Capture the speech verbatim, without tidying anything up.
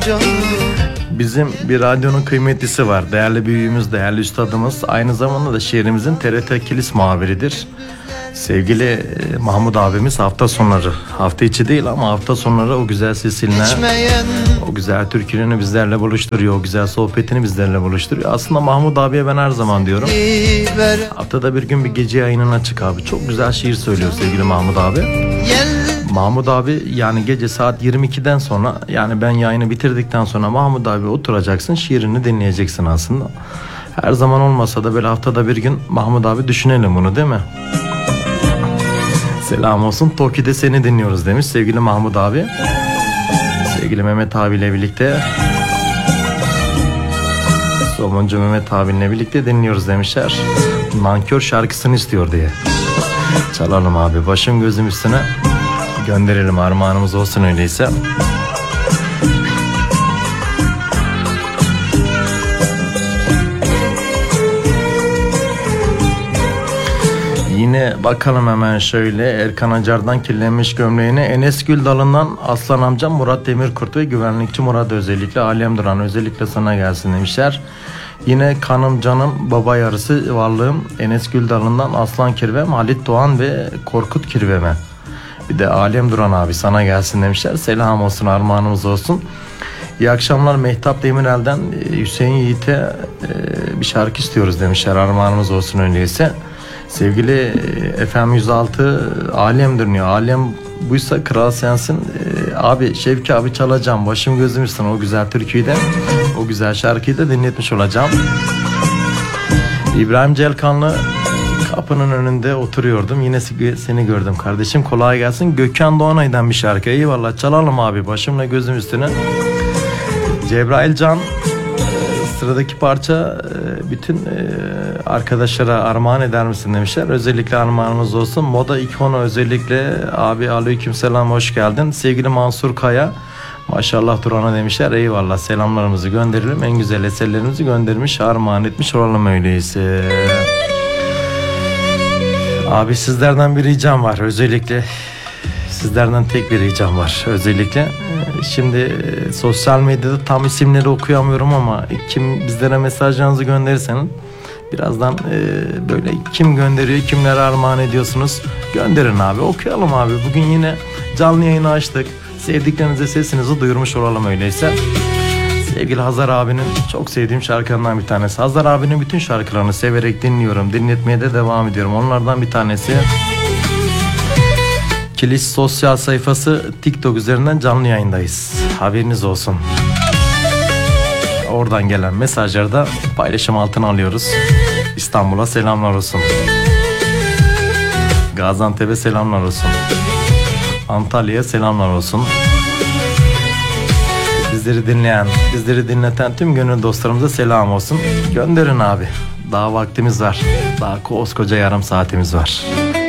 canım. Bizim bir radyonun kıymetlisi var. Değerli büyüğümüz, değerli üstadımız. Aynı zamanda da şehrimizin T R T Kilis muhabiridir. Sevgili Mahmut abimiz hafta sonları, hafta içi değil ama hafta sonları o güzel sesiyle, o güzel türkülerini bizlerle buluşturuyor, o güzel sohbetini bizlerle buluşturuyor. Aslında Mahmut abiye ben her zaman diyorum, haftada bir gün bir gece yayınına çık abi. Çok güzel şiir söylüyor sevgili Mahmut abi. Mahmut abi yani gece saat yirmi ikiden sonra, yani ben yayını bitirdikten sonra Mahmut abi oturacaksın, şiirini dinleyeceksin aslında. Her zaman olmasa da böyle haftada bir gün Mahmut abi düşünelim bunu, değil mi? Selam olsun, Toki'de seni dinliyoruz demiş sevgili Mahmut abi. Sevgili Mehmet abiyle birlikte, Somuncu Mehmet abinle birlikte dinliyoruz demişler. Nankör şarkısını istiyor diye. Çalalım abi, başım gözüm üstüne gönderelim, armağanımız olsun öyleyse. Yine bakalım hemen şöyle, Erkan Acar'dan kirlenmiş gömleğine, Enes Gül Dalı'ndan Aslan amcam Murat Demirkurt ve güvenlikçi Murat, özellikle Alem Duran özellikle sana gelsin demişler. Yine kanım canım baba yarısı varlığım, Enes Gül Dalı'ndan Aslan Kirvem, Halit Doğan ve Korkut Kirvem'e. Bir de Alem Duran abi sana gelsin demişler. Selam olsun, armağanımız olsun. İyi akşamlar, Mehtap Demirel'den Hüseyin Yiğit'e bir şarkı istiyoruz demişler. Armağanımız olsun öyleyse. Sevgili F M yüz altı Alem'dir diyor. Alem buysa kral sensin. Abi Şevki abi çalacağım. Başım gözüm üstüne o güzel türküyü de, o güzel şarkıyı da dinletmiş olacağım. İbrahim Celkanlı, kapının önünde oturuyordum, yine seni gördüm kardeşim, kolay gelsin. Gökhan Doğanay'dan bir şarkı, eyvallah, çalalım abi, başımla gözüm üstüne. Cebrail Can, sıradaki parça bütün arkadaşlara armağan eder misin demişler. Özellikle armağanımız olsun. Moda ikonu özellikle abi, aleykümselam, hoş geldin. Sevgili Mansur Kaya, maşallah Duran'a demişler. Eyvallah, selamlarımızı gönderelim. En güzel eserlerimizi göndermiş, armağan etmiş olalım öyleyse. Abi sizlerden bir ricam var, özellikle sizlerden tek bir ricam var özellikle. Şimdi sosyal medyada tam isimleri okuyamıyorum ama kim bizlere mesajlarınızı gönderirseniz birazdan e, böyle kim gönderiyor, kimlere armağan ediyorsunuz, gönderin abi, okuyalım abi. Bugün yine canlı yayını açtık, sevdiklerinize sesinizi duyurmuş olalım öyleyse. Sevgili Hazar abinin çok sevdiğim şarkılarından bir tanesi. Hazar abinin bütün şarkılarını severek dinliyorum, dinletmeye de devam ediyorum. Onlardan bir tanesi Kilis sosyal sayfası TikTok üzerinden canlı yayındayız, haberiniz olsun. Oradan gelen mesajları da paylaşım altına alıyoruz. İstanbul'a selamlar olsun, Gaziantep'e selamlar olsun, Antalya'ya selamlar olsun. Bizleri dinleyen, bizleri dinleten tüm gönül dostlarımıza selam olsun. Gönderin abi. Daha vaktimiz var. Daha koskoca yarım saatimiz var.